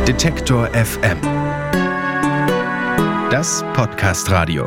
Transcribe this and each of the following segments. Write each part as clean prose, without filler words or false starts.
Detektor FM. Das Podcast-Radio.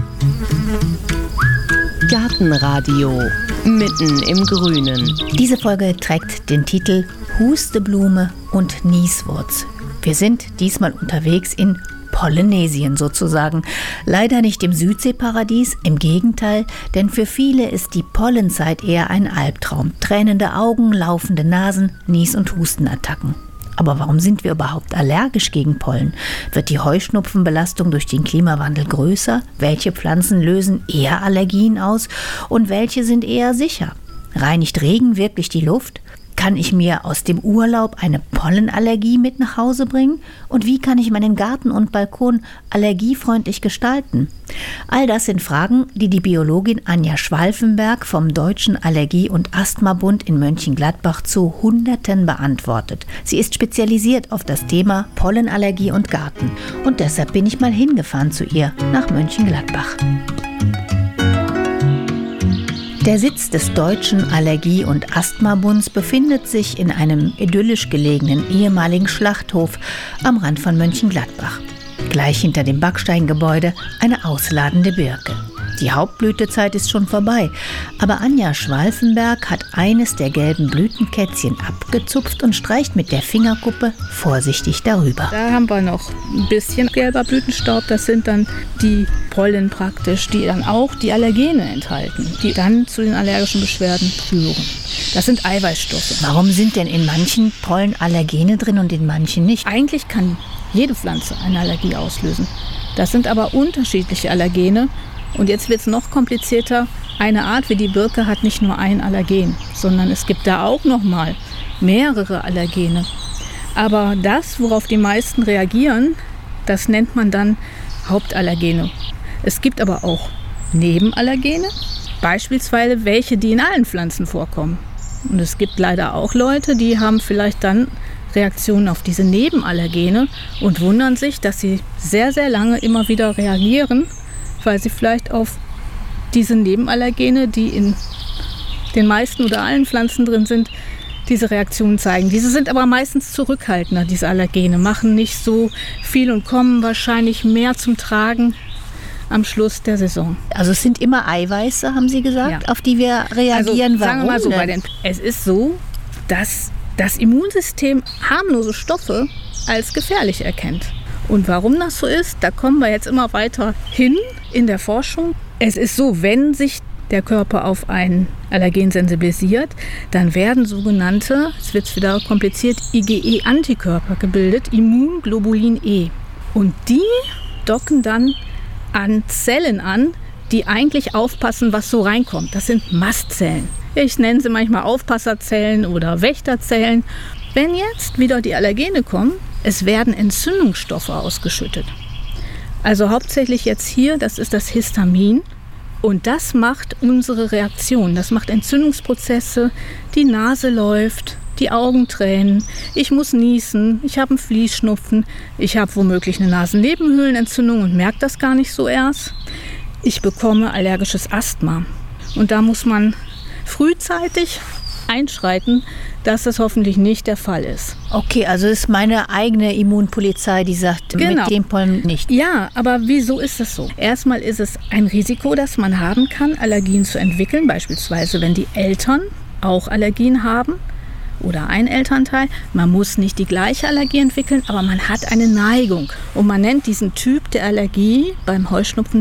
Gartenradio. Mitten im Grünen. Diese Folge trägt den Titel Husteblume und Nieswurz. Wir sind diesmal unterwegs in Pollenesien sozusagen. Leider nicht im Südseeparadies, im Gegenteil, denn für viele ist die Pollenzeit eher ein Albtraum. Tränende Augen, laufende Nasen, Nies- und Hustenattacken. Aber warum sind wir überhaupt allergisch gegen Pollen? Wird die Heuschnupfenbelastung durch den Klimawandel größer? Welche Pflanzen lösen eher Allergien aus und welche sind eher sicher? Reinigt Regen wirklich die Luft? Kann ich mir aus dem Urlaub eine Pollenallergie mit nach Hause bringen? Und wie kann ich meinen Garten und Balkon allergiefreundlich gestalten? All das sind Fragen, die die Biologin Anja Schwalfenberg vom Deutschen Allergie- und Asthmabund in Mönchengladbach zu Hunderten beantwortet. Sie ist spezialisiert auf das Thema Pollenallergie und Garten. Und deshalb bin ich mal hingefahren zu ihr nach Mönchengladbach. Der Sitz des Deutschen Allergie- und Asthmabunds befindet sich in einem idyllisch gelegenen ehemaligen Schlachthof am Rand von Mönchengladbach. Gleich hinter dem Backsteingebäude eine ausladende Birke. Die Hauptblütezeit ist schon vorbei, aber Anja Schwalfenberg hat eines der gelben Blütenkätzchen abgezupft und streicht mit der Fingerkuppe vorsichtig darüber. Da haben wir noch ein bisschen gelber Blütenstaub, das sind dann die Pollen praktisch, die dann auch die Allergene enthalten, die dann zu den allergischen Beschwerden führen. Das sind Eiweißstoffe. Warum sind denn in manchen Pollen Allergene drin und in manchen nicht? Eigentlich kann jede Pflanze eine Allergie auslösen. Das sind aber unterschiedliche Allergene. Und jetzt wird es noch komplizierter. Eine Art wie die Birke hat nicht nur ein Allergen, sondern es gibt da auch noch mal mehrere Allergene. Aber das, worauf die meisten reagieren, das nennt man dann Hauptallergene. Es gibt aber auch Nebenallergene, beispielsweise welche, die in allen Pflanzen vorkommen. Und es gibt leider auch Leute, die haben vielleicht dann Reaktionen auf diese Nebenallergene und wundern sich, dass sie sehr, sehr lange immer wieder reagieren, weil sie vielleicht auf diese Nebenallergene, die in den meisten oder allen Pflanzen drin sind, diese Reaktionen zeigen. Diese sind aber meistens zurückhaltender, diese Allergene, machen nicht so viel und kommen wahrscheinlich mehr zum Tragen am Schluss der Saison. Also es sind immer Eiweiße, haben Sie gesagt, ja, auf die wir reagieren. Also, sagen wir mal so, es ist so, dass das Immunsystem harmlose Stoffe als gefährlich erkennt. Und warum das so ist, da kommen wir jetzt immer weiter hin in der Forschung. Es ist so, wenn sich der Körper auf ein Allergen sensibilisiert, dann werden sogenannte, jetzt wird es wieder kompliziert, IgE-Antikörper gebildet, Immunglobulin E. Und die docken dann an Zellen an, die eigentlich aufpassen, was so reinkommt. Das sind Mastzellen. Ich nenne sie manchmal Aufpasserzellen oder Wächterzellen. Wenn jetzt wieder die Allergene kommen, es werden Entzündungsstoffe ausgeschüttet. Also hauptsächlich jetzt hier, das ist das Histamin. Und das macht unsere Reaktion. Das macht Entzündungsprozesse, die Nase läuft, die Augen tränen, ich muss niesen, ich habe einen Fließschnupfen, ich habe womöglich eine Nasennebenhöhlenentzündung und merke das gar nicht so erst. Ich bekomme allergisches Asthma. Und da muss man frühzeitig einschreiten, dass das hoffentlich nicht der Fall ist. Okay, also ist meine eigene Immunpolizei, die sagt, genau, mit dem Pollen nicht. Ja, aber wieso ist das so? Erstmal ist es ein Risiko, das man haben kann, Allergien zu entwickeln. Beispielsweise, wenn die Eltern auch Allergien haben oder ein Elternteil. Man muss nicht die gleiche Allergie entwickeln, aber man hat eine Neigung. Und man nennt diesen Typ der Allergie beim Heuschnupfen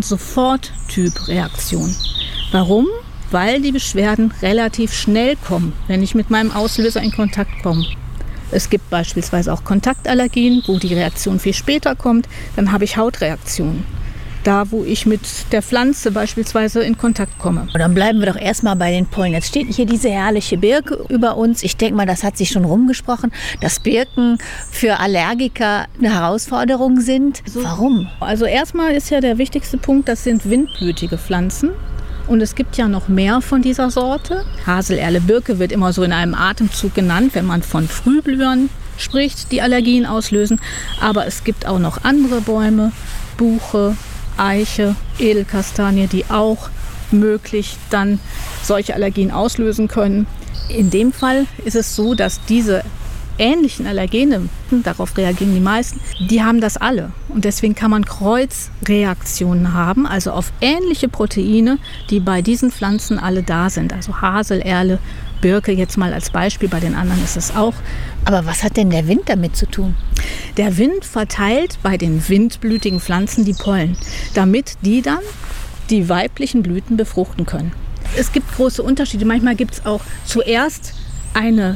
Soforttypreaktion. Warum? Weil die Beschwerden relativ schnell kommen, wenn ich mit meinem Auslöser in Kontakt komme. Es gibt beispielsweise auch Kontaktallergien, wo die Reaktion viel später kommt. Dann habe ich Hautreaktionen. Da, wo ich mit der Pflanze beispielsweise in Kontakt komme. Und dann bleiben wir doch erstmal bei den Pollen. Jetzt steht hier diese herrliche Birke über uns. Ich denke mal, das hat sich schon rumgesprochen, dass Birken für Allergiker eine Herausforderung sind. Warum? Also erstmal ist ja der wichtigste Punkt, das sind windblütige Pflanzen. Und es gibt ja noch mehr von dieser Sorte. Haselerle, Birke wird immer so in einem Atemzug genannt, wenn man von Frühblühern spricht, die Allergien auslösen. Aber es gibt auch noch andere Bäume, Buche, Eiche, Edelkastanie, die auch möglich dann solche Allergien auslösen können. In dem Fall ist es so, dass diese ähnlichen Allergene, darauf reagieren die meisten, die haben das alle. Und deswegen kann man Kreuzreaktionen haben, also auf ähnliche Proteine, die bei diesen Pflanzen alle da sind. Also Hasel, Erle, Birke jetzt mal als Beispiel, bei den anderen ist es auch. Aber was hat denn der Wind damit zu tun? Der Wind verteilt bei den windblütigen Pflanzen die Pollen, damit die dann die weiblichen Blüten befruchten können. Es gibt große Unterschiede. Manchmal gibt es auch zuerst eine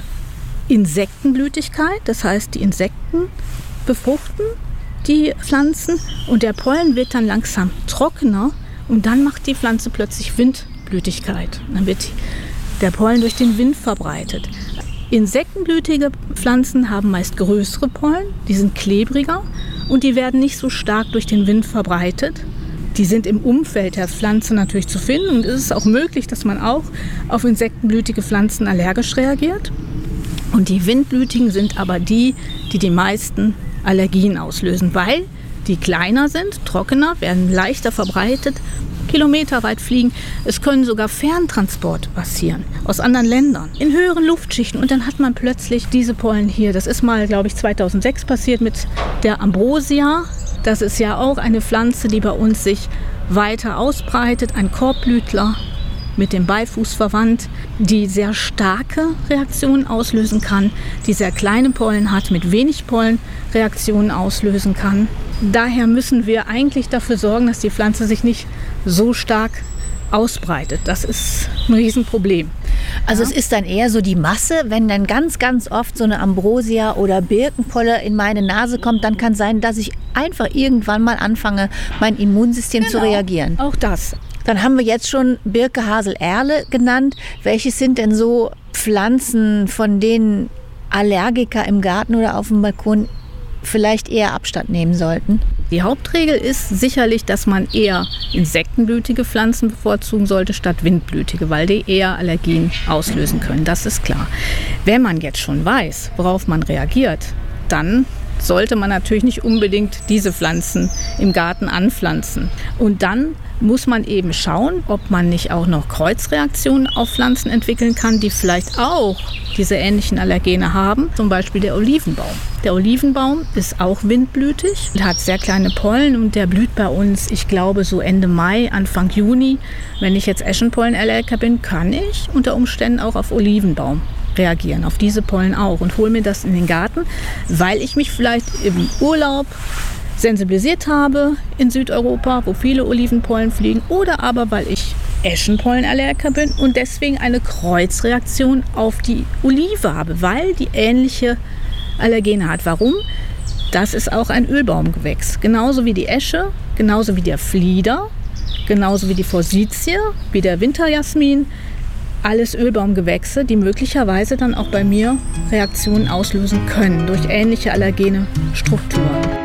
Insektenblütigkeit, das heißt, die Insekten befruchten die Pflanzen und der Pollen wird dann langsam trockener und dann macht die Pflanze plötzlich Windblütigkeit. Dann wird der Pollen durch den Wind verbreitet. Insektenblütige Pflanzen haben meist größere Pollen, die sind klebriger und die werden nicht so stark durch den Wind verbreitet. Die sind im Umfeld der Pflanze natürlich zu finden und es ist auch möglich, dass man auch auf insektenblütige Pflanzen allergisch reagiert. Und die windblütigen sind aber die meisten Allergien auslösen, weil die kleiner sind, trockener, werden leichter verbreitet, kilometerweit fliegen. Es können sogar Ferntransporte passieren aus anderen Ländern in höheren Luftschichten. Und dann hat man plötzlich diese Pollen hier. Das ist mal, glaube ich, 2006 passiert mit der Ambrosia. Das ist ja auch eine Pflanze, die bei uns sich weiter ausbreitet, ein Korbblütler mit dem Beifuß verwandt, die sehr starke Reaktionen auslösen kann, die sehr kleine Pollen hat, mit wenig Pollen Reaktionen auslösen kann. Daher müssen wir eigentlich dafür sorgen, dass die Pflanze sich nicht so stark ausbreitet. Das ist ein Riesenproblem. Also es ist dann eher so die Masse, wenn dann ganz, ganz oft so eine Ambrosia oder Birkenpolle in meine Nase kommt, dann kann sein, dass ich einfach irgendwann mal anfange, mein Immunsystem zu reagieren. Auch das. Dann haben wir jetzt schon Birke, Hasel, Erle genannt. Welches sind denn so Pflanzen, von denen Allergiker im Garten oder auf dem Balkon vielleicht eher Abstand nehmen sollten? Die Hauptregel ist sicherlich, dass man eher insektenblütige Pflanzen bevorzugen sollte statt windblütige, weil die eher Allergien auslösen können. Das ist klar. Wenn man jetzt schon weiß, worauf man reagiert, dann sollte man natürlich nicht unbedingt diese Pflanzen im Garten anpflanzen. Und dann muss man eben schauen, ob man nicht auch noch Kreuzreaktionen auf Pflanzen entwickeln kann, die vielleicht auch diese ähnlichen Allergene haben. Zum Beispiel der Olivenbaum. Der Olivenbaum ist auch windblütig, hat sehr kleine Pollen und der blüht bei uns, ich glaube, so Ende Mai, Anfang Juni. Wenn ich jetzt Eschenpollenallergiker bin, kann ich unter Umständen auch auf Olivenbaum reagieren, auf diese Pollen auch und hole mir das in den Garten, weil ich mich vielleicht im Urlaub sensibilisiert habe in Südeuropa, wo viele Olivenpollen fliegen, oder aber weil ich Eschenpollenallergiker bin und deswegen eine Kreuzreaktion auf die Olive habe, weil die ähnliche Allergene hat. Warum? Das ist auch ein Ölbaumgewächs, genauso wie die Esche, genauso wie der Flieder, genauso wie die Forsythie, wie der Winterjasmin. Alles Ölbaumgewächse, die möglicherweise dann auch bei mir Reaktionen auslösen können durch ähnliche allergene Strukturen.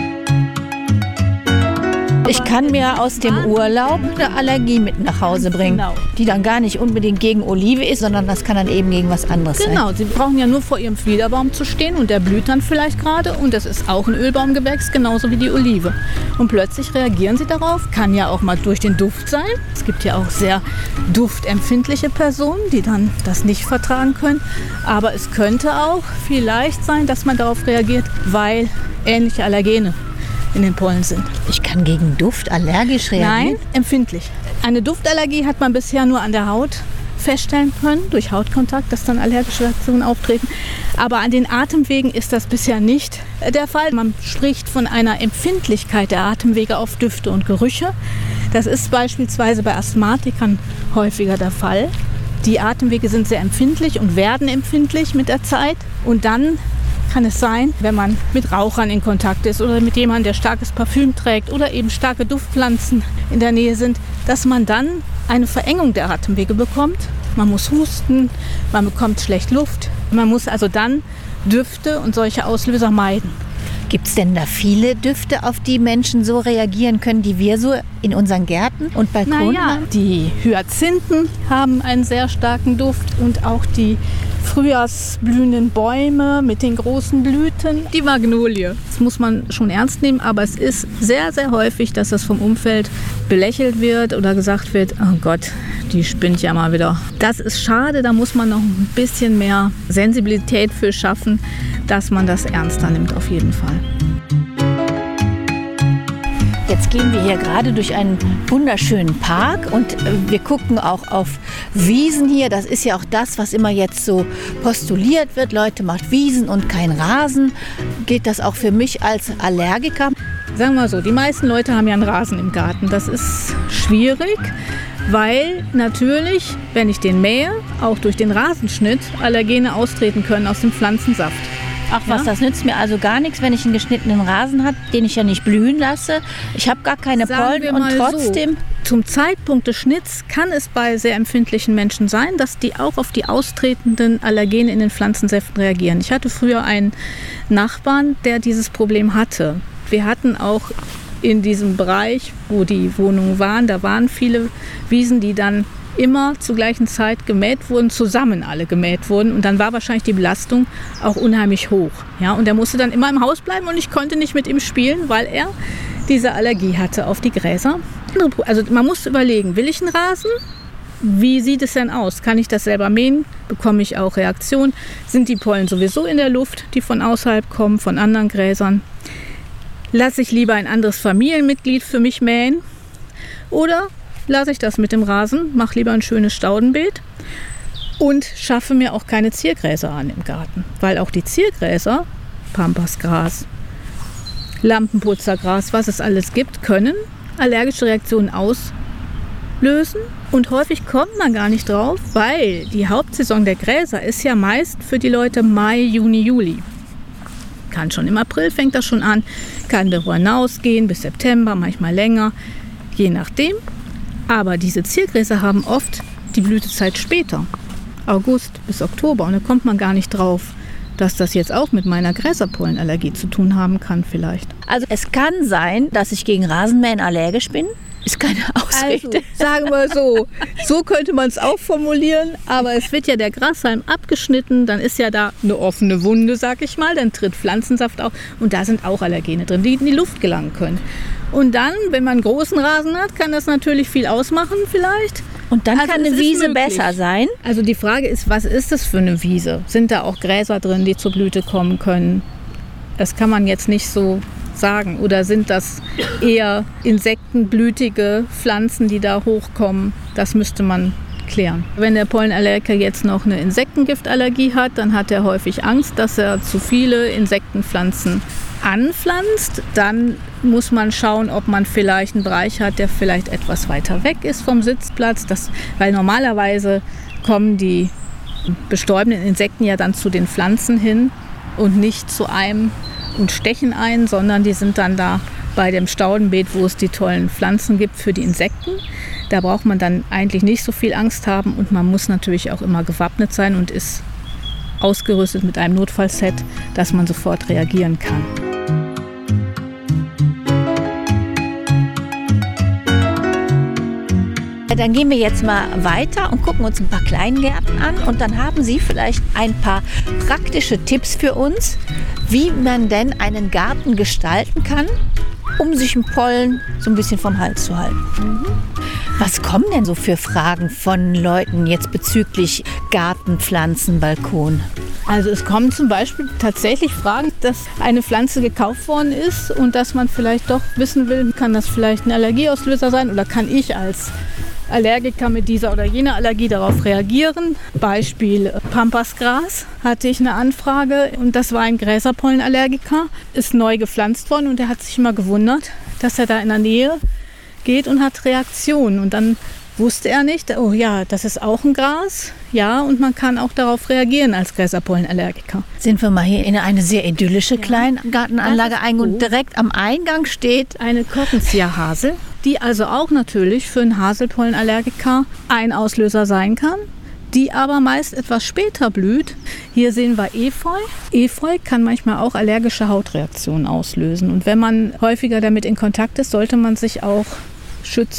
Ich kann mir aus dem Urlaub eine Allergie mit nach Hause bringen, Genau. die dann gar nicht unbedingt gegen Olive ist, sondern das kann dann eben gegen was anderes sein. Genau, Sie brauchen ja nur vor Ihrem Fliederbaum zu stehen und der blüht dann vielleicht gerade und das ist auch ein Ölbaumgewächs, genauso wie die Olive. Und plötzlich reagieren Sie darauf, kann ja auch mal durch den Duft sein. Es gibt ja auch sehr duftempfindliche Personen, die dann das nicht vertragen können. Aber es könnte auch vielleicht sein, dass man darauf reagiert, weil ähnliche Allergene in den Pollen sind. Ich kann gegen Duft allergisch reagieren? Nein, empfindlich. Eine Duftallergie hat man bisher nur an der Haut feststellen können, durch Hautkontakt, dass dann allergische Reaktionen auftreten. Aber an den Atemwegen ist das bisher nicht der Fall. Man spricht von einer Empfindlichkeit der Atemwege auf Düfte und Gerüche. Das ist beispielsweise bei Asthmatikern häufiger der Fall. Die Atemwege sind sehr empfindlich und werden empfindlich mit der Zeit. Und dann kann es sein, wenn man mit Rauchern in Kontakt ist oder mit jemandem, der starkes Parfüm trägt oder eben starke Duftpflanzen in der Nähe sind, dass man dann eine Verengung der Atemwege bekommt. Man muss husten, man bekommt schlecht Luft. Man muss also dann Düfte und solche Auslöser meiden. Gibt es denn da viele Düfte, auf die Menschen so reagieren können, die wir so in unseren Gärten und Balkonen haben? Die Hyazinthen haben einen sehr starken Duft und auch die frühjahrsblühenden Bäume mit den großen Blüten. Die Magnolie. Das muss man schon ernst nehmen, aber es ist sehr, sehr häufig, dass das vom Umfeld belächelt wird oder gesagt wird, oh Gott, die spinnt ja mal wieder. Das ist schade, da muss man noch ein bisschen mehr Sensibilität für schaffen, dass man das ernster nimmt auf jeden Fall. Jetzt gehen wir hier gerade durch einen wunderschönen Park und wir gucken auch auf Wiesen hier. Das ist ja auch das, was immer jetzt so postuliert wird. Leute, macht Wiesen und kein Rasen. Geht das auch für mich als Allergiker? Sagen wir so, die meisten Leute haben ja einen Rasen im Garten. Das ist schwierig, weil natürlich, wenn ich den mähe, auch durch den Rasenschnitt Allergene austreten können aus dem Pflanzensaft. Ach was, das nützt mir also gar nichts, wenn ich einen geschnittenen Rasen habe, den ich ja nicht blühen lasse. Ich habe gar keine Pollen und trotzdem... So, zum Zeitpunkt des Schnitts kann es bei sehr empfindlichen Menschen sein, dass die auch auf die austretenden Allergene in den Pflanzensäften reagieren. Ich hatte früher einen Nachbarn, der dieses Problem hatte. Wir hatten auch in diesem Bereich, wo die Wohnungen waren, da waren viele Wiesen, die dann immer zur gleichen Zeit gemäht wurden, zusammen alle gemäht wurden. Und dann war wahrscheinlich die Belastung auch unheimlich hoch. Ja, und er musste dann immer im Haus bleiben und ich konnte nicht mit ihm spielen, weil er diese Allergie hatte auf die Gräser. Also man muss überlegen, will ich einen Rasen? Wie sieht es denn aus? Kann ich das selber mähen? Bekomme ich auch Reaktionen? Sind die Pollen sowieso in der Luft, die von außerhalb kommen, von anderen Gräsern? Lasse ich lieber ein anderes Familienmitglied für mich mähen? Oder lasse ich das mit dem Rasen, mache lieber ein schönes Staudenbeet und schaffe mir auch keine Ziergräser an im Garten. Weil auch die Ziergräser, Pampasgras, Lampenputzergras, was es alles gibt, können allergische Reaktionen auslösen. Und häufig kommt man gar nicht drauf, weil die Hauptsaison der Gräser ist ja meist für die Leute Mai, Juni, Juli. Kann schon im April, fängt das schon an, kann darüber hinausgehen bis September, manchmal länger, je nachdem. Aber diese Ziergräser haben oft die Blütezeit später, August bis Oktober. Und da kommt man gar nicht drauf, dass das jetzt auch mit meiner Gräserpollenallergie zu tun haben kann vielleicht. Also es kann sein, dass ich gegen Rasenmähen allergisch bin. Ist keine Ausrede. Also, sagen wir so könnte man es auch formulieren. Aber es wird ja der Grashalm abgeschnitten, dann ist ja da eine offene Wunde, sag ich mal. Dann tritt Pflanzensaft auf und da sind auch Allergene drin, die in die Luft gelangen können. Und dann, wenn man einen großen Rasen hat, kann das natürlich viel ausmachen vielleicht. Und dann kann eine Wiese besser sein? Also die Frage ist, was ist das für eine Wiese? Sind da auch Gräser drin, die zur Blüte kommen können? Das kann man jetzt nicht so sagen. Oder sind das eher insektenblütige Pflanzen, die da hochkommen? Das müsste man klären. Wenn der Pollenallergiker jetzt noch eine Insektengiftallergie hat, dann hat er häufig Angst, dass er zu viele Insektenpflanzen anpflanzt. Dann muss man schauen, ob man vielleicht einen Bereich hat, der vielleicht etwas weiter weg ist vom Sitzplatz. Weil normalerweise kommen die bestäubenden Insekten ja dann zu den Pflanzen hin und nicht zu einem und stechen ein, sondern die sind dann da bei dem Staudenbeet, wo es die tollen Pflanzen gibt für die Insekten. Da braucht man dann eigentlich nicht so viel Angst haben und man muss natürlich auch immer gewappnet sein und ist ausgerüstet mit einem Notfallset, dass man sofort reagieren kann. Dann gehen wir jetzt mal weiter und gucken uns ein paar Kleingärten an und dann haben Sie vielleicht ein paar praktische Tipps für uns, wie man denn einen Garten gestalten kann, um sich im Pollen so ein bisschen vom Hals zu halten. Was kommen denn so für Fragen von Leuten jetzt bezüglich Gartenpflanzen, Balkon? Also es kommen zum Beispiel tatsächlich Fragen, dass eine Pflanze gekauft worden ist und dass man vielleicht doch wissen will, kann das vielleicht ein Allergieauslöser sein oder kann ich als Allergiker mit dieser oder jener Allergie darauf reagieren. Beispiel Pampasgras hatte ich eine Anfrage und das war ein Gräserpollenallergiker, ist neu gepflanzt worden und der hat sich immer gewundert, dass er da in der Nähe geht und hat Reaktionen. Und dann wusste er nicht, oh ja, das ist auch ein Gras, ja, und man kann auch darauf reagieren als Gräserpollenallergiker. Sind wir mal hier in eine sehr idyllische Kleingartenanlage eingegangen und direkt am Eingang steht eine Korkenzieherhasel, die also auch natürlich für einen Haselpollenallergiker ein Auslöser sein kann, die aber meist etwas später blüht. Hier sehen wir Efeu. Efeu kann manchmal auch allergische Hautreaktionen auslösen. Und wenn man häufiger damit in Kontakt ist, sollte man sich auch schützen,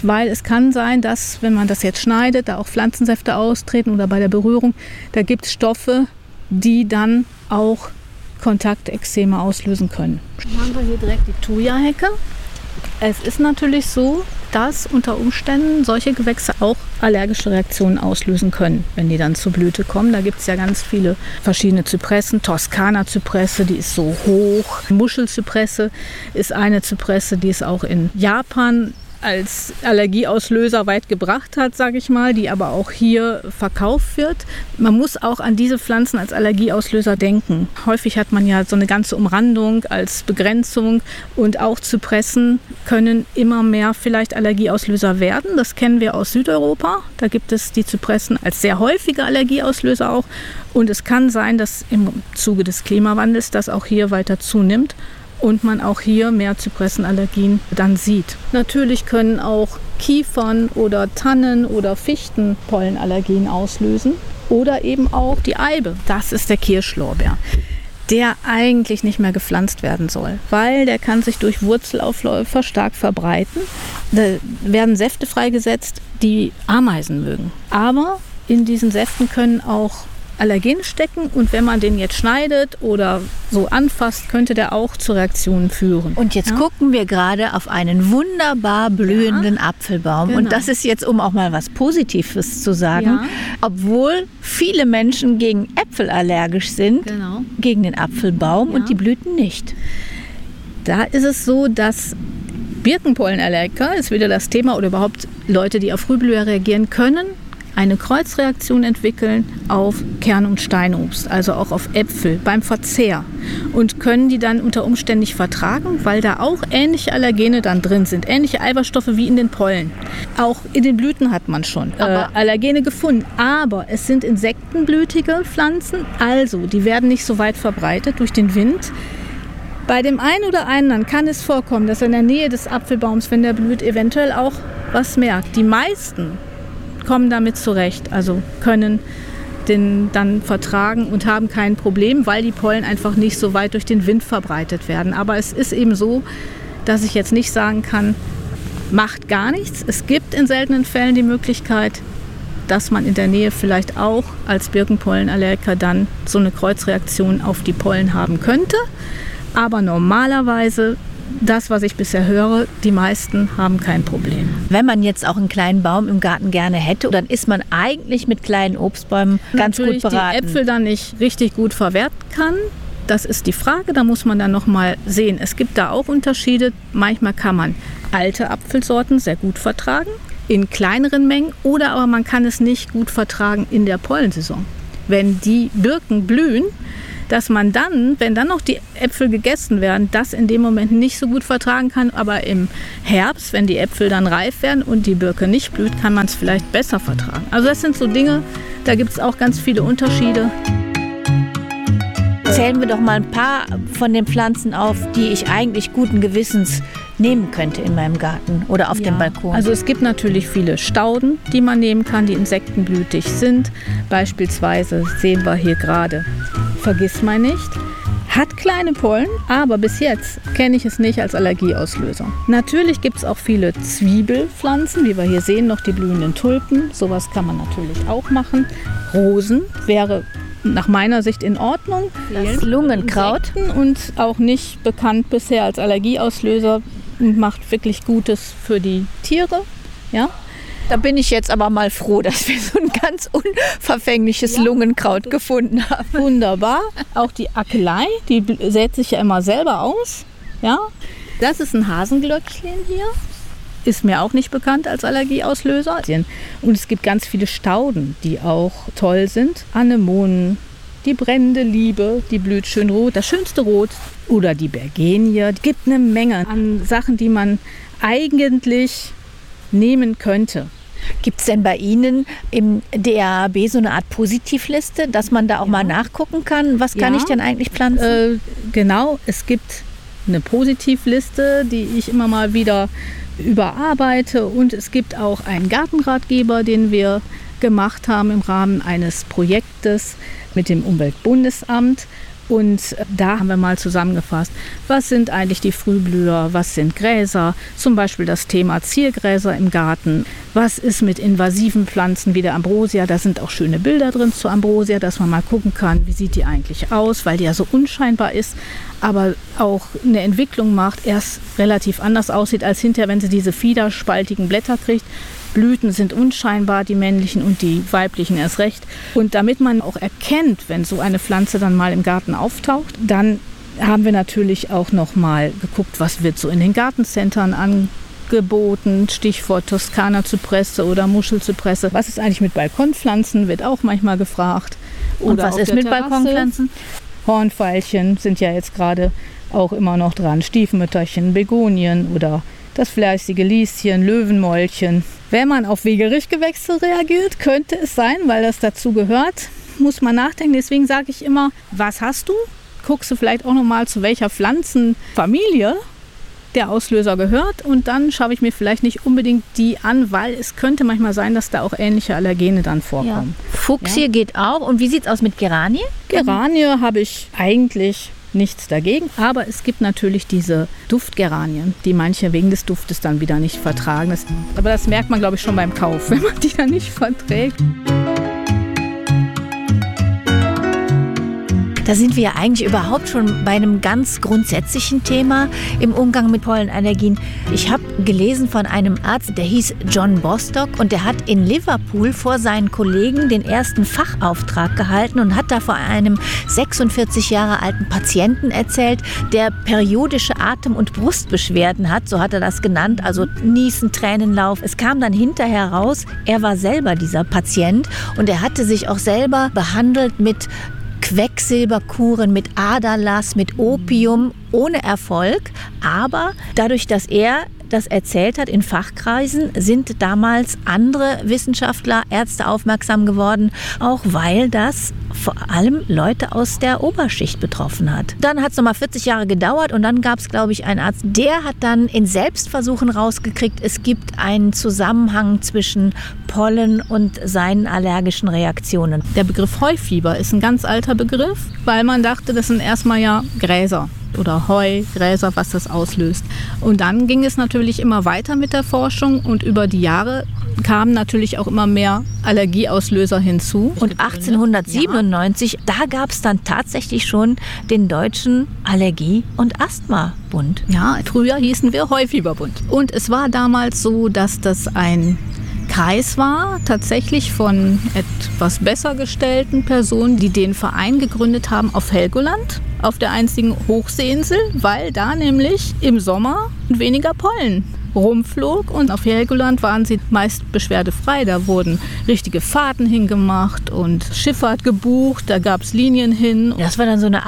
weil es kann sein, dass, wenn man das jetzt schneidet, da auch Pflanzensäfte austreten oder bei der Berührung, da gibt es Stoffe, die dann auch Kontaktekzeme auslösen können. Dann haben wir hier direkt die Thuja-Hecke. Es ist natürlich so, dass unter Umständen solche Gewächse auch allergische Reaktionen auslösen können, wenn die dann zur Blüte kommen. Da gibt es ja ganz viele verschiedene Zypressen. Toskana-Zypresse, die ist so hoch. Muschelzypresse ist eine Zypresse, die es auch in Japan als Allergieauslöser weit gebracht hat, sage ich mal, die aber auch hier verkauft wird. Man muss auch an diese Pflanzen als Allergieauslöser denken. Häufig hat man ja so eine ganze Umrandung als Begrenzung und auch Zypressen können immer mehr vielleicht Allergieauslöser werden. Das kennen wir aus Südeuropa. Da gibt es die Zypressen als sehr häufige Allergieauslöser auch. Und es kann sein, dass im Zuge des Klimawandels das auch hier weiter zunimmt und man auch hier mehr Zypressenallergien dann sieht. Natürlich können auch Kiefern oder Tannen oder Fichten Pollenallergien auslösen oder eben auch die Eibe. Das ist der Kirschlorbeer, der eigentlich nicht mehr gepflanzt werden soll, weil der kann sich durch Wurzelaufläufer stark verbreiten. Da werden Säfte freigesetzt, die Ameisen mögen. Aber in diesen Säften können auch Allergene stecken und wenn man den jetzt schneidet oder so anfasst, könnte der auch zu Reaktionen führen. Und jetzt gucken wir gerade auf einen wunderbar blühenden Apfelbaum. Genau. Und das ist jetzt, um auch mal was Positives zu sagen, obwohl viele Menschen gegen Äpfel allergisch sind, gegen den Apfelbaum und die Blüten nicht. Da ist es so, dass Birkenpollenallergiker, ist wieder das Thema, oder überhaupt Leute, die auf Frühblüher reagieren können, eine Kreuzreaktion entwickeln auf Kern- und Steinobst, also auch auf Äpfel beim Verzehr und können die dann unter Umständen nicht vertragen, weil da auch ähnliche Allergene dann drin sind, ähnliche Eiweißstoffe wie in den Pollen. Auch in den Blüten hat man schon Allergene gefunden, aber es sind insektenblütige Pflanzen, also die werden nicht so weit verbreitet durch den Wind. Bei dem einen oder anderen kann es vorkommen, dass in der Nähe des Apfelbaums, wenn der blüht, eventuell auch was merkt. Die meisten kommen damit zurecht, also können den dann vertragen und haben kein Problem, weil die Pollen einfach nicht so weit durch den Wind verbreitet werden. Aber es ist eben so, dass ich jetzt nicht sagen kann, macht gar nichts. Es gibt in seltenen Fällen die Möglichkeit, dass man in der Nähe vielleicht auch als Birkenpollenallergiker dann so eine Kreuzreaktion auf die Pollen haben könnte. Aber normalerweise, das, was ich bisher höre, die meisten haben kein Problem. Wenn man jetzt auch einen kleinen Baum im Garten gerne hätte, dann ist man eigentlich mit kleinen Obstbäumen ganz gut beraten. Natürlich die Äpfel dann nicht richtig gut verwerten kann, das ist die Frage. Da muss man dann noch mal sehen. Es gibt da auch Unterschiede. Manchmal kann man alte Apfelsorten sehr gut vertragen, in kleineren Mengen, oder aber man kann es nicht gut vertragen in der Pollensaison. Wenn die Birken blühen, dass man dann, wenn dann noch die Äpfel gegessen werden, das in dem Moment nicht so gut vertragen kann. Aber im Herbst, wenn die Äpfel dann reif werden und die Birke nicht blüht, kann man es vielleicht besser vertragen. Also das sind so Dinge, da gibt es auch ganz viele Unterschiede. Zählen wir doch mal ein paar von den Pflanzen auf, die ich eigentlich guten Gewissens nehmen könnte in meinem Garten oder auf dem Balkon. Also es gibt natürlich viele Stauden, die man nehmen kann, die insektenblütig sind. Beispielsweise sehen wir hier gerade Vergissmeinnicht. Hat kleine Pollen, aber bis jetzt kenne ich es nicht als Allergieauslöser. Natürlich gibt es auch viele Zwiebelpflanzen, wie wir hier sehen, noch die blühenden Tulpen. Sowas kann man natürlich auch machen. Rosen wäre nach meiner Sicht in Ordnung. Das Lungenkraut. Und auch nicht bekannt bisher als Allergieauslöser und macht wirklich Gutes für die Tiere. Ja? Da bin ich jetzt aber mal froh, dass wir so ein ganz unverfängliches Lungenkraut gefunden haben. Wunderbar. Auch die Akelei, die sät sich ja immer selber aus. Ja? Das ist ein Hasenglöckchen hier. Ist mir auch nicht bekannt als Allergieauslöser. Und es gibt ganz viele Stauden, die auch toll sind. Anemonen, die brennende Liebe, die blüht schön rot, das schönste Rot. Oder die Bergenie. Es gibt eine Menge an Sachen, die man eigentlich nehmen könnte. Gibt es denn bei Ihnen im DRAB so eine Art Positivliste, dass man da auch mal nachgucken kann? Was kann ich denn eigentlich pflanzen? Genau, es gibt eine Positivliste, die ich immer mal wieder überarbeite, und es gibt auch einen Gartenratgeber, den wir gemacht haben im Rahmen eines Projektes mit dem Umweltbundesamt. Und da haben wir mal zusammengefasst, was sind eigentlich die Frühblüher, was sind Gräser, zum Beispiel das Thema Ziergräser im Garten, was ist mit invasiven Pflanzen wie der Ambrosia, da sind auch schöne Bilder drin zur Ambrosia, dass man mal gucken kann, wie sieht die eigentlich aus, weil die ja so unscheinbar ist, aber auch eine Entwicklung macht, erst relativ anders aussieht als hinterher, wenn sie diese fiederspaltigen Blätter kriegt. Blüten sind unscheinbar, die männlichen und die weiblichen erst recht. Und damit man auch erkennt, wenn so eine Pflanze dann mal im Garten auftaucht, dann haben wir natürlich auch noch mal geguckt, was wird so in den Gartencentern angeboten. Stichwort Toskana-Zypresse oder Muschelzypresse. Was ist eigentlich mit Balkonpflanzen, wird auch manchmal gefragt. Und was ist mit Balkonpflanzen? Hornveilchen sind ja jetzt gerade auch immer noch dran. Stiefmütterchen, Begonien oder das fleißige Lieschen, Löwenmäulchen. Wenn man auf Wegerichtgewächse reagiert, könnte es sein, weil das dazu gehört, muss man nachdenken. Deswegen sage ich immer, was hast du? Guckst du vielleicht auch nochmal, zu welcher Pflanzenfamilie der Auslöser gehört. Und dann schaue ich mir vielleicht nicht unbedingt die an, weil es könnte manchmal sein, dass da auch ähnliche Allergene dann vorkommen. Ja. Fuchsie geht auch. Und wie sieht es aus mit Geranie? Geranie habe ich eigentlich nichts dagegen, aber es gibt natürlich diese Duftgeranien, die manche wegen des Duftes dann wieder nicht vertragen. Aber das merkt man, glaube ich, schon beim Kauf, wenn man die dann nicht verträgt. Da sind wir ja eigentlich überhaupt schon bei einem ganz grundsätzlichen Thema im Umgang mit Pollenallergien. Ich habe gelesen von einem Arzt, der hieß John Bostock und der hat in Liverpool vor seinen Kollegen den ersten Fachauftrag gehalten und hat da vor einem 46 Jahre alten Patienten erzählt, der periodische Atem- und Brustbeschwerden hat, so hat er das genannt, also Niesen, Tränenlauf. Es kam dann hinterher raus, er war selber dieser Patient und er hatte sich auch selber behandelt mit Quecksilberkuren, mit Aderlass, mit Opium, ohne Erfolg. Aber dadurch, dass er das erzählt hat in Fachkreisen, sind damals andere Wissenschaftler, Ärzte aufmerksam geworden, auch weil das vor allem Leute aus der Oberschicht betroffen hat. Dann hat es nochmal 40 Jahre gedauert und dann gab es, glaube ich, einen Arzt, der hat dann in Selbstversuchen rausgekriegt, es gibt einen Zusammenhang zwischen Pollen und seinen allergischen Reaktionen. Der Begriff Heufieber ist ein ganz alter Begriff, weil man dachte, das sind erstmal ja Gräser oder Heu, Gräser, was das auslöst. Und dann ging es natürlich immer weiter mit der Forschung und über die Jahre kamen natürlich auch immer mehr Allergieauslöser hinzu. Und 1897, da gab es dann tatsächlich schon den Deutschen Allergie- und Asthma-Bund. Ja, früher hießen wir Heufieberbund. Und es war damals so, dass das ein Kreis war, tatsächlich von etwas besser gestellten Personen, die den Verein gegründet haben auf Helgoland, auf der einzigen Hochseeinsel, weil da nämlich im Sommer weniger Pollen rumflog und auf Helgoland waren sie meist beschwerdefrei. Da wurden richtige Fahrten hingemacht und Schifffahrt gebucht, da gab es Linien hin. Das war dann so eine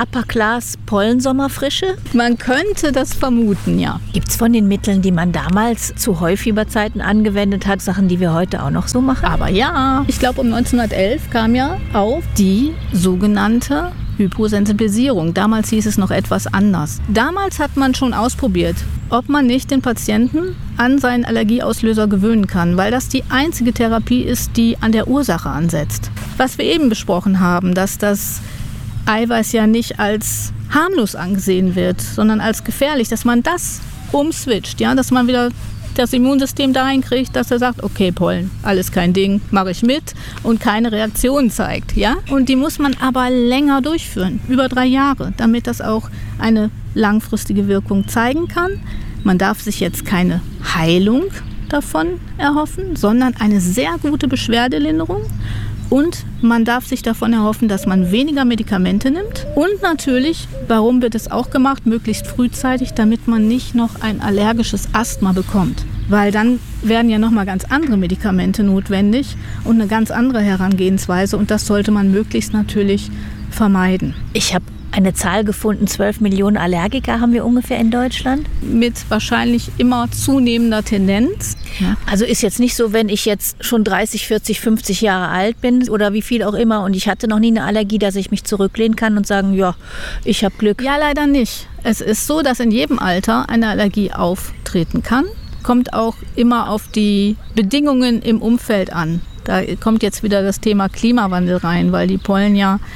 Upper-Class-Pollensommerfrische? Man könnte das vermuten, ja. Gibt es von den Mitteln, die man damals zu Heufieberzeiten angewendet hat, Sachen, die wir heute auch noch so machen? Aber ja, ich glaube um 1911 kam ja auf die sogenannte Hyposensibilisierung. Damals hieß es noch etwas anders. Damals hat man schon ausprobiert, ob man nicht den Patienten an seinen Allergieauslöser gewöhnen kann, weil das die einzige Therapie ist, die an der Ursache ansetzt. Was wir eben besprochen haben, dass das Eiweiß ja nicht als harmlos angesehen wird, sondern als gefährlich, dass man das umswitcht, ja, dass man wieder das Immunsystem dahin kriegt, dass er sagt, okay, Pollen, alles kein Ding, mache ich mit und keine Reaktion zeigt. Ja? Und die muss man aber länger durchführen, über 3 Jahre, damit das auch eine langfristige Wirkung zeigen kann. Man darf sich jetzt keine Heilung davon erhoffen, sondern eine sehr gute Beschwerdelinderung. Und man darf sich davon erhoffen, dass man weniger Medikamente nimmt. Und natürlich, warum wird es auch gemacht, möglichst frühzeitig, damit man nicht noch ein allergisches Asthma bekommt. Weil dann werden ja nochmal ganz andere Medikamente notwendig und eine ganz andere Herangehensweise. Und das sollte man möglichst natürlich vermeiden. Ich habe eine Zahl gefunden, 12 Millionen Allergiker haben wir ungefähr in Deutschland. Mit wahrscheinlich immer zunehmender Tendenz. Ja. Also ist jetzt nicht so, wenn ich jetzt schon 30, 40, 50 Jahre alt bin oder wie viel auch immer und ich hatte noch nie eine Allergie, dass ich mich zurücklehnen kann und sagen, ja, ich habe Glück. Ja, leider nicht. Es ist so, dass in jedem Alter eine Allergie auftreten kann. Kommt auch immer auf die Bedingungen im Umfeld an. Da kommt jetzt wieder das Thema Klimawandel rein, weil die Pollen ja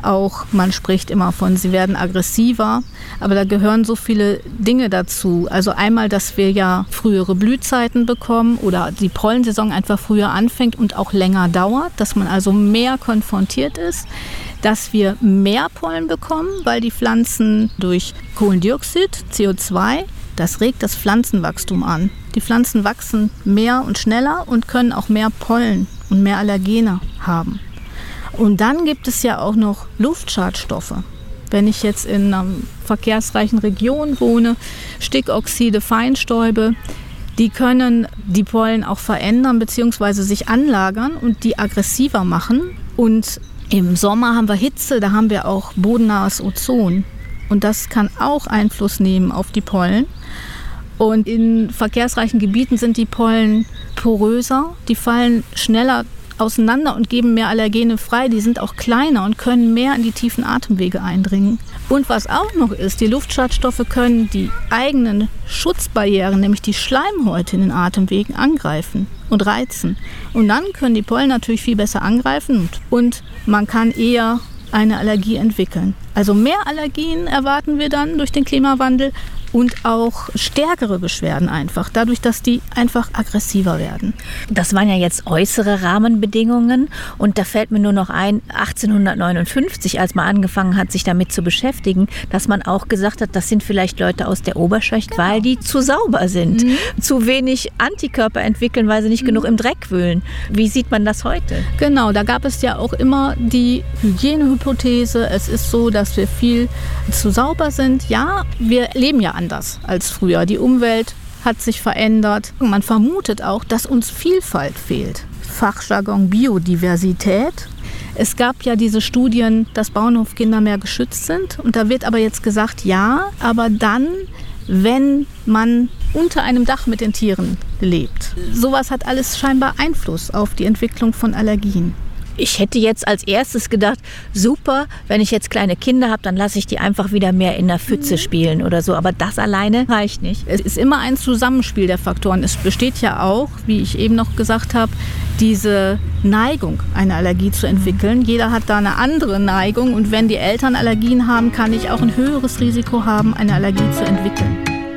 Auch man spricht immer von, sie werden aggressiver, aber da gehören so viele Dinge dazu. Also einmal, dass wir ja frühere Blühzeiten bekommen oder die Pollensaison einfach früher anfängt und auch länger dauert, dass man also mehr konfrontiert ist, dass wir mehr Pollen bekommen, weil die Pflanzen durch Kohlendioxid, CO2, das regt das Pflanzenwachstum an. Die Pflanzen wachsen mehr und schneller und können auch mehr Pollen und mehr Allergene haben. Und dann gibt es ja auch noch Luftschadstoffe. Wenn ich jetzt in einer verkehrsreichen Region wohne, Stickoxide, Feinstäube, die können die Pollen auch verändern bzw. sich anlagern und die aggressiver machen. Und im Sommer haben wir Hitze, da haben wir auch bodennahes Ozon. Und das kann auch Einfluss nehmen auf die Pollen. Und in verkehrsreichen Gebieten sind die Pollen poröser, die fallen schneller auseinander und geben mehr Allergene frei. Die sind auch kleiner und können mehr in die tiefen Atemwege eindringen. Und was auch noch ist, die Luftschadstoffe können die eigenen Schutzbarrieren, nämlich die Schleimhäute in den Atemwegen, angreifen und reizen. Und dann können die Pollen natürlich viel besser angreifen und man kann eher eine Allergie entwickeln. Also mehr Allergien erwarten wir dann durch den Klimawandel und auch stärkere Beschwerden einfach, dadurch, dass die einfach aggressiver werden. Das waren ja jetzt äußere Rahmenbedingungen und da fällt mir nur noch ein, 1859, als man angefangen hat, sich damit zu beschäftigen, dass man auch gesagt hat, das sind vielleicht Leute aus der Oberschicht, weil die zu sauber sind, zu wenig Antikörper entwickeln, weil sie nicht genug im Dreck wühlen. Wie sieht man das heute? Genau, da gab es ja auch immer die Hygienehypothese. Es ist so, dass wir viel zu sauber sind. Ja, wir leben ja anders als früher. Die Umwelt hat sich verändert. Man vermutet auch, dass uns Vielfalt fehlt. Fachjargon Biodiversität. Es gab ja diese Studien, dass Bauernhofkinder mehr geschützt sind. Und da wird aber jetzt gesagt, ja, aber dann, wenn man unter einem Dach mit den Tieren lebt. Sowas hat alles scheinbar Einfluss auf die Entwicklung von Allergien. Ich hätte jetzt als erstes gedacht, super, wenn ich jetzt kleine Kinder habe, dann lasse ich die einfach wieder mehr in der Pfütze spielen oder so. Aber das alleine reicht nicht. Es ist immer ein Zusammenspiel der Faktoren. Es besteht ja auch, wie ich eben noch gesagt habe, diese Neigung, eine Allergie zu entwickeln. Jeder hat da eine andere Neigung. Und wenn die Eltern Allergien haben, kann ich auch ein höheres Risiko haben, eine Allergie zu entwickeln.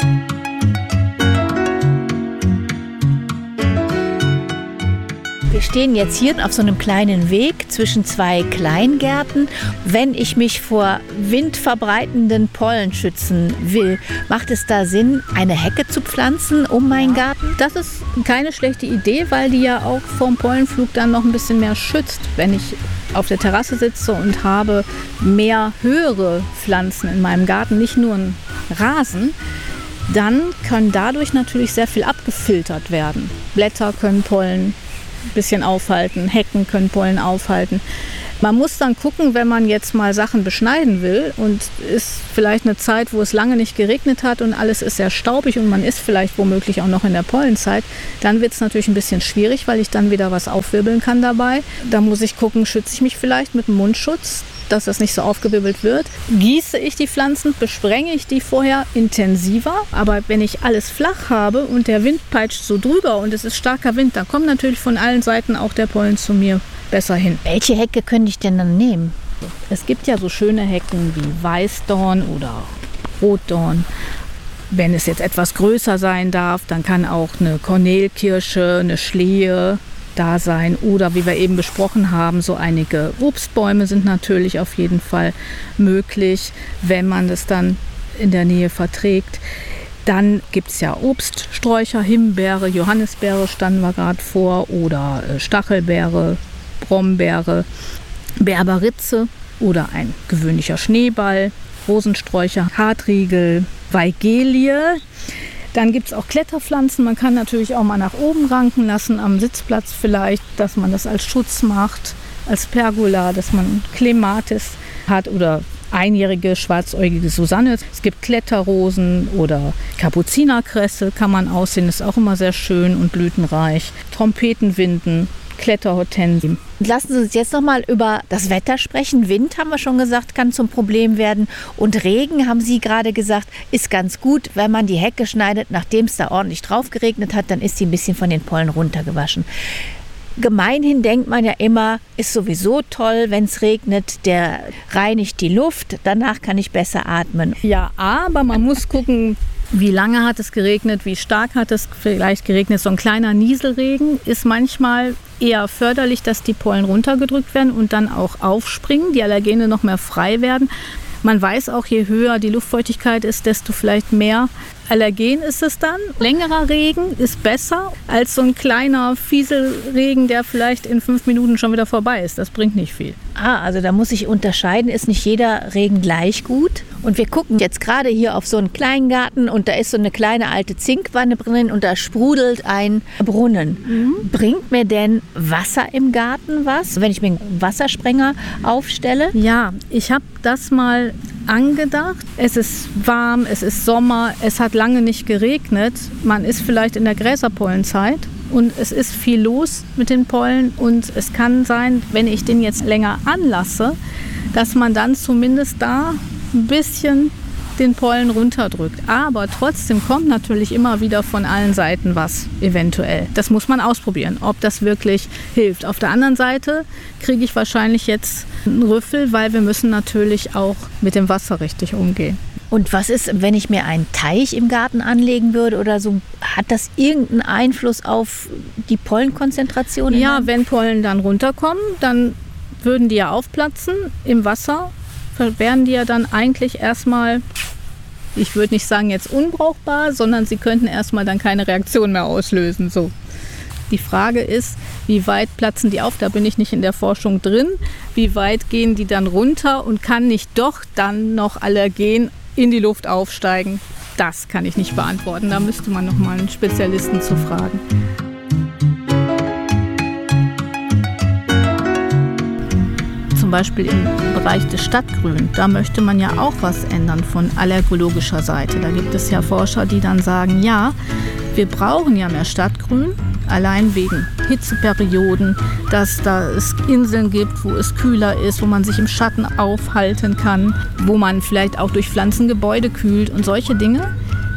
Wir stehen jetzt hier auf so einem kleinen Weg zwischen zwei Kleingärten. Wenn ich mich vor windverbreitenden Pollen schützen will, macht es da Sinn, eine Hecke zu pflanzen um meinen Garten? Das ist keine schlechte Idee, weil die ja auch vom Pollenflug dann noch ein bisschen mehr schützt. Wenn ich auf der Terrasse sitze und habe mehr höhere Pflanzen in meinem Garten, nicht nur einen Rasen, dann kann dadurch natürlich sehr viel abgefiltert werden. Blätter können Pollen ein bisschen aufhalten, Hecken können Pollen aufhalten. Man muss dann gucken, wenn man jetzt mal Sachen beschneiden will und ist vielleicht eine Zeit, wo es lange nicht geregnet hat und alles ist sehr staubig und man ist vielleicht womöglich auch noch in der Pollenzeit, dann wird es natürlich ein bisschen schwierig, weil ich dann wieder was aufwirbeln kann dabei. Da muss ich gucken, schütze ich mich vielleicht mit einem Mundschutz, dass das nicht so aufgewirbelt wird. Gieße ich die Pflanzen, besprenge ich die vorher intensiver. Aber wenn ich alles flach habe und der Wind peitscht so drüber und es ist starker Wind, dann kommt natürlich von allen Seiten auch der Pollen zu mir besser hin. Welche Hecke könnte ich denn dann nehmen? Es gibt ja so schöne Hecken wie Weißdorn oder Rotdorn. Wenn es jetzt etwas größer sein darf, dann kann auch eine Kornelkirsche, eine Schlehe da sein oder wie wir eben besprochen haben, so einige Obstbäume sind natürlich auf jeden Fall möglich, wenn man das dann in der Nähe verträgt. Dann gibt es ja Obststräucher, Himbeere, Johannisbeere standen wir gerade vor oder Stachelbeere, Brombeere, Berberitze oder ein gewöhnlicher Schneeball, Rosensträucher, Hartriegel, Weigelie. Dann gibt es auch Kletterpflanzen. Man kann natürlich auch mal nach oben ranken lassen, am Sitzplatz vielleicht, dass man das als Schutz macht, als Pergola, dass man Clematis hat oder einjährige schwarzäugige Susanne. Es gibt Kletterrosen oder Kapuzinerkresse kann man aussehen, ist auch immer sehr schön und blütenreich. Trompetenwinden, Kletterhortensien. Lassen Sie uns jetzt noch mal über das Wetter sprechen. Wind, haben wir schon gesagt, kann zum Problem werden. Und Regen, haben Sie gerade gesagt, ist ganz gut, wenn man die Hecke schneidet. Nachdem es da ordentlich drauf geregnet hat, dann ist sie ein bisschen von den Pollen runtergewaschen. Gemeinhin denkt man ja immer, ist sowieso toll, wenn es regnet, der reinigt die Luft, danach kann ich besser atmen. Ja, aber man muss gucken, wie lange hat es geregnet, wie stark hat es vielleicht geregnet. So ein kleiner Nieselregen ist manchmal eher förderlich, dass die Pollen runtergedrückt werden und dann auch aufspringen, die Allergene noch mehr frei werden. Man weiß auch, je höher die Luftfeuchtigkeit ist, desto vielleicht mehr Allergen ist es dann. Längerer Regen ist besser als so ein kleiner Fieselregen, der vielleicht in 5 Minuten schon wieder vorbei ist. Das bringt nicht viel. Also da muss ich unterscheiden, ist nicht jeder Regen gleich gut. Und wir gucken jetzt gerade hier auf so einen kleinen Garten und da ist so eine kleine alte Zinkwanne drin und da sprudelt ein Brunnen. Bringt mir denn Wasser im Garten was, wenn ich mir einen Wassersprenger aufstelle? Ja, ich habe das mal angedacht. Es ist warm, es ist Sommer, es hat lange nicht geregnet. Man ist vielleicht in der Gräserpollenzeit und es ist viel los mit den Pollen und es kann sein, wenn ich den jetzt länger anlasse, dass man dann zumindest da ein bisschen den Pollen runterdrückt. Aber trotzdem kommt natürlich immer wieder von allen Seiten was eventuell. Das muss man ausprobieren, ob das wirklich hilft. Auf der anderen Seite kriege ich wahrscheinlich jetzt einen Rüffel, weil wir müssen natürlich auch mit dem Wasser richtig umgehen. Und was ist, wenn ich mir einen Teich im Garten anlegen würde oder so? Hat das irgendeinen Einfluss auf die Pollenkonzentration? Ja, wenn Pollen dann runterkommen, dann würden die ja aufplatzen im Wasser. Wären die ja dann eigentlich erstmal, ich würde nicht sagen jetzt unbrauchbar, sondern sie könnten erstmal dann keine Reaktion mehr auslösen. So. Die Frage ist, wie weit platzen die auf? Da bin ich nicht in der Forschung drin. Wie weit gehen die dann runter und kann nicht doch dann noch Allergen in die Luft aufsteigen? Das kann ich nicht beantworten. Da müsste man noch mal einen Spezialisten zu fragen. Zum Beispiel im Bereich des Stadtgrün, da möchte man ja auch was ändern von allergologischer Seite. Da gibt es ja Forscher, die dann sagen, ja, wir brauchen ja mehr Stadtgrün, allein wegen Hitzeperioden, dass da es Inseln gibt, wo es kühler ist, wo man sich im Schatten aufhalten kann, wo man vielleicht auch durch Pflanzen Gebäude kühlt und solche Dinge.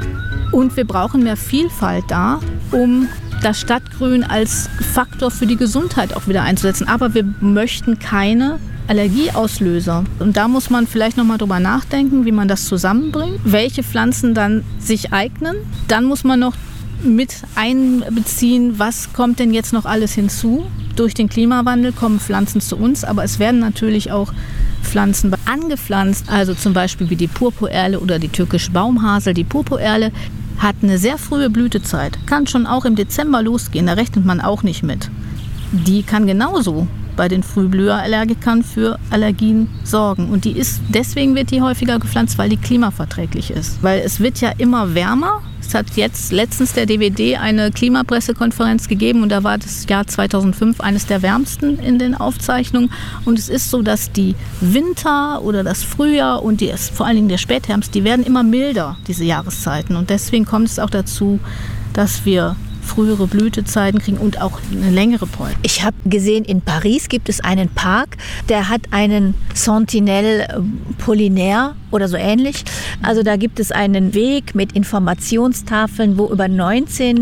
Und wir brauchen mehr Vielfalt da, um das Stadtgrün als Faktor für die Gesundheit auch wieder einzusetzen. Aber wir möchten keine Allergieauslöser. Und da muss man vielleicht nochmal drüber nachdenken, wie man das zusammenbringt, welche Pflanzen dann sich eignen. Dann muss man noch mit einbeziehen, was kommt denn jetzt noch alles hinzu. Durch den Klimawandel kommen Pflanzen zu uns, aber es werden natürlich auch Pflanzen angepflanzt, also zum Beispiel wie die Purpurerle oder die türkische Baumhasel. Die Purpurerle hat eine sehr frühe Blütezeit, kann schon auch im Dezember losgehen, da rechnet man auch nicht mit. Die kann genauso bei den Frühblüherallergikern für Allergien sorgen. Und deswegen wird die häufiger gepflanzt, weil die klimaverträglich ist. Weil es wird ja immer wärmer. Es hat jetzt letztens der DWD eine Klimapressekonferenz gegeben und da war das Jahr 2005 eines der wärmsten in den Aufzeichnungen. Und es ist so, dass die Winter oder das Frühjahr und vor allen Dingen der Spätherbst, die werden immer milder, diese Jahreszeiten. Und deswegen kommt es auch dazu, dass wir frühere Blütezeiten kriegen und auch eine längere Pollen. Ich habe gesehen, in Paris gibt es einen Park, der hat einen Sentinelle Pollinaire oder so ähnlich. Also da gibt es einen Weg mit Informationstafeln, wo über 19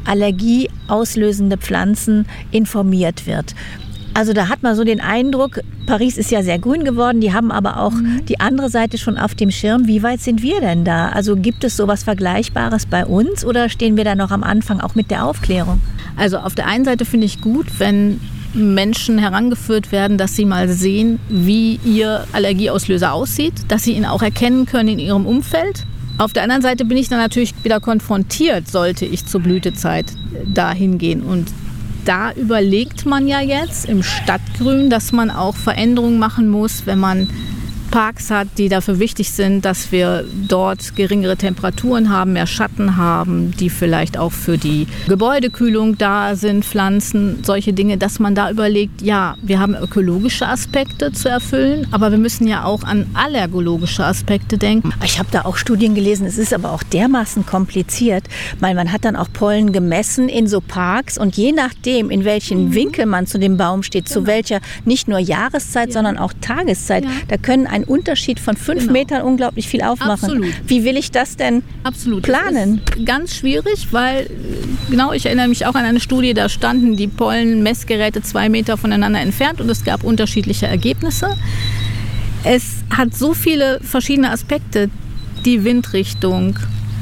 allergieauslösende Pflanzen informiert wird. Also da hat man so den Eindruck, Paris ist ja sehr grün geworden, die haben aber auch die andere Seite schon auf dem Schirm. Wie weit sind wir denn da? Also gibt es sowas Vergleichbares bei uns oder stehen wir da noch am Anfang auch mit der Aufklärung? Also auf der einen Seite finde ich gut, wenn Menschen herangeführt werden, dass sie mal sehen, wie ihr Allergieauslöser aussieht, dass sie ihn auch erkennen können in ihrem Umfeld. Auf der anderen Seite bin ich dann natürlich wieder konfrontiert, sollte ich zur Blütezeit dahin gehen. Und da überlegt man ja jetzt im Stadtgrün, dass man auch Veränderungen machen muss, wenn man Parks hat, die dafür wichtig sind, dass wir dort geringere Temperaturen haben, mehr Schatten haben, die vielleicht auch für die Gebäudekühlung da sind, Pflanzen, solche Dinge, dass man da überlegt, ja, wir haben ökologische Aspekte zu erfüllen, aber wir müssen ja auch an allergologische Aspekte denken. Ich habe da auch Studien gelesen, es ist aber auch dermaßen kompliziert, weil man hat dann auch Pollen gemessen in so Parks und je nachdem, in welchen Winkel man zu dem Baum steht, zu welcher nicht nur Jahreszeit, sondern auch Tageszeit, da können ein Unterschied von 5 Metern unglaublich viel aufmachen. Absolut. Wie will ich das denn planen? Das ist ganz schwierig, weil Genau, ich erinnere mich auch an eine Studie, da standen die Pollenmessgeräte 2 Meter voneinander entfernt und es gab unterschiedliche Ergebnisse. Es hat so viele verschiedene Aspekte, die Windrichtung,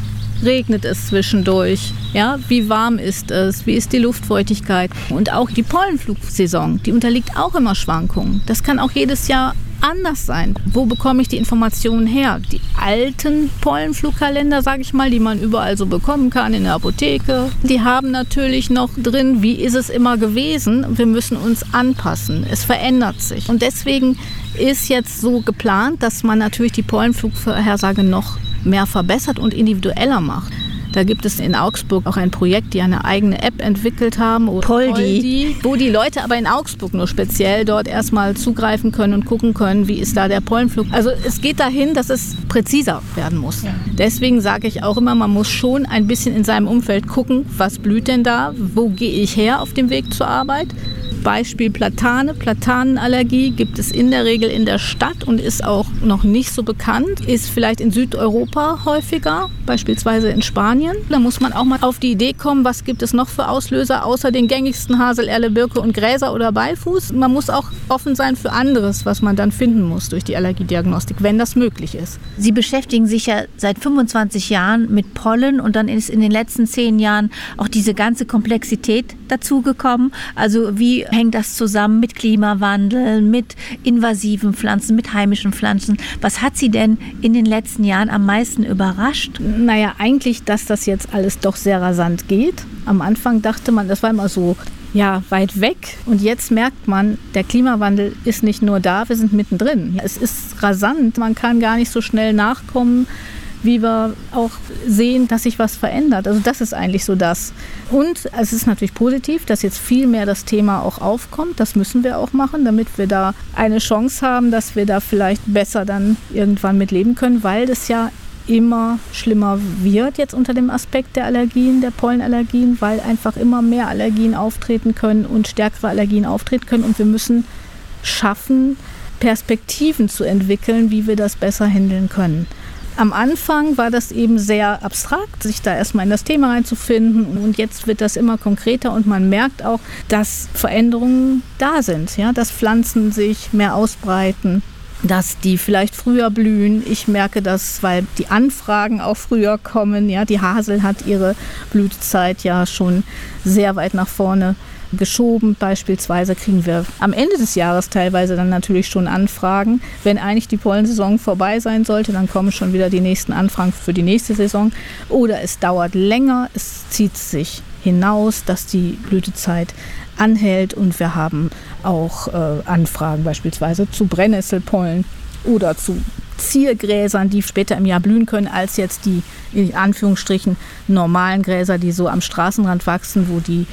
regnet es zwischendurch, ja, wie warm ist es, wie ist die Luftfeuchtigkeit und auch die Pollenflugsaison, die unterliegt auch immer Schwankungen. Das kann auch jedes Jahr anders sein. Wo bekomme ich die Informationen her? Die alten Pollenflugkalender, sage ich mal, die man überall so bekommen kann in der Apotheke, die haben natürlich noch drin, wie ist es immer gewesen. Wir müssen uns anpassen. Es verändert sich. Und deswegen ist jetzt so geplant, dass man natürlich die Pollenflugvorhersage noch mehr verbessert und individueller macht. Da gibt es in Augsburg auch ein Projekt, die eine eigene App entwickelt haben, Poldi, wo die Leute aber in Augsburg nur speziell dort erstmal zugreifen können und gucken können, wie ist da der Pollenflug. Also es geht dahin, dass es präziser werden muss. Ja. Deswegen sage ich auch immer, man muss schon ein bisschen in seinem Umfeld gucken, was blüht denn da, wo gehe ich her auf dem Weg zur Arbeit. Beispiel Platane. Platanenallergie gibt es in der Regel in der Stadt und ist auch noch nicht so bekannt. Ist vielleicht in Südeuropa häufiger, beispielsweise in Spanien. Da muss man auch mal auf die Idee kommen, was gibt es noch für Auslöser außer den gängigsten Hasel, Erle, Birke und Gräser oder Beifuß. Man muss auch offen sein für anderes, was man dann finden muss durch die Allergiediagnostik, wenn das möglich ist. Sie beschäftigen sich ja seit 25 Jahren mit Pollen und dann ist in den letzten 10 Jahren auch diese ganze Komplexität dazugekommen. Also wie hängt das zusammen mit Klimawandel, mit invasiven Pflanzen, mit heimischen Pflanzen? Was hat Sie denn in den letzten Jahren am meisten überrascht? Naja, eigentlich, dass das jetzt alles doch sehr rasant geht. Am Anfang dachte man, das war immer so weit weg. Und jetzt merkt man, der Klimawandel ist nicht nur da, wir sind mittendrin. Es ist rasant, man kann gar nicht so schnell nachkommen, wie wir auch sehen, dass sich was verändert. Also das ist eigentlich so das. Und es ist natürlich positiv, dass jetzt viel mehr das Thema auch aufkommt. Das müssen wir auch machen, damit wir da eine Chance haben, dass wir da vielleicht besser dann irgendwann mit leben können, weil das ja immer schlimmer wird jetzt unter dem Aspekt der Allergien, der Pollenallergien, weil einfach immer mehr Allergien auftreten können und stärkere Allergien auftreten können. Und wir müssen schaffen, Perspektiven zu entwickeln, wie wir das besser handeln können. Am Anfang war das eben sehr abstrakt, sich da erstmal in das Thema reinzufinden und jetzt wird das immer konkreter und man merkt auch, dass Veränderungen da sind, ja, dass Pflanzen sich mehr ausbreiten, dass die vielleicht früher blühen. Ich merke das, weil die Anfragen auch früher kommen, ja, die Hasel hat ihre Blütezeit ja schon sehr weit nach vorne geschoben. Beispielsweise kriegen wir am Ende des Jahres teilweise dann natürlich schon Anfragen. Wenn eigentlich die Pollensaison vorbei sein sollte, dann kommen schon wieder die nächsten Anfragen für die nächste Saison. Oder es dauert länger, es zieht sich hinaus, dass die Blütezeit anhält und wir haben auch Anfragen beispielsweise zu Brennnesselpollen oder zu Ziergräsern, die später im Jahr blühen können, als jetzt die in Anführungsstrichen normalen Gräser, die so am Straßenrand wachsen, wo die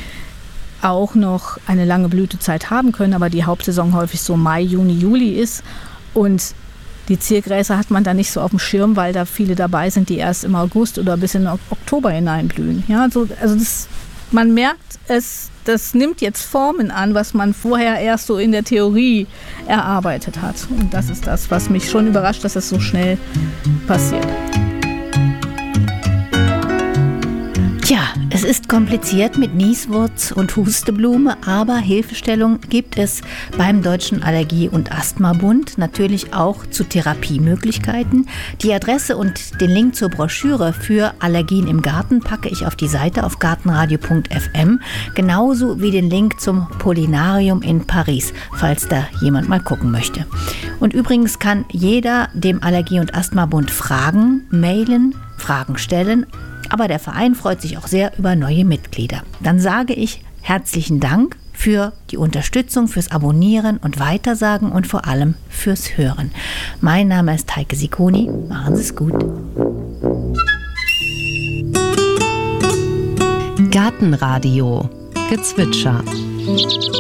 auch noch eine lange Blütezeit haben können, aber die Hauptsaison häufig so Mai, Juni, Juli ist. Und die Ziergräser hat man da nicht so auf dem Schirm, weil da viele dabei sind, die erst im August oder bis in Oktober hineinblühen. Ja, also man merkt es, das nimmt jetzt Formen an, was man vorher erst so in der Theorie erarbeitet hat. Und das ist das, was mich schon überrascht, dass es so schnell passiert. Tja, es ist kompliziert mit Nieswurz und Husteblume, aber Hilfestellung gibt es beim Deutschen Allergie- und Asthma-Bund, natürlich auch zu Therapiemöglichkeiten. Die Adresse und den Link zur Broschüre für Allergien im Garten packe ich auf die Seite auf gartenradio.fm, genauso wie den Link zum Pollinarium in Paris, falls da jemand mal gucken möchte. Und übrigens kann jeder dem Allergie- und Asthma-Bund Fragen mailen, Fragen stellen, aber der Verein freut sich auch sehr über neue Mitglieder. Dann sage ich herzlichen Dank für die Unterstützung, fürs Abonnieren und Weitersagen und vor allem fürs Hören. Mein Name ist Heike Sikoni. Machen Sie es gut. Gartenradio Gezwitscher.